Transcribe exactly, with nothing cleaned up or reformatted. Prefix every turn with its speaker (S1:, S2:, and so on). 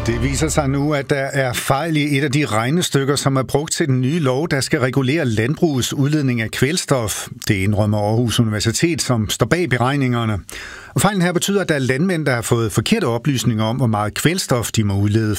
S1: Det viser sig nu, at der er fejl i et af de regnestykker, som er brugt til den nye lov, der skal regulere landbrugets udledning af kvælstof. Det indrømmer Aarhus Universitet, som står bag beregningerne. Og fejlen her betyder, at der er landmænd, der har fået forkerte oplysninger om, hvor meget kvælstof de må udlede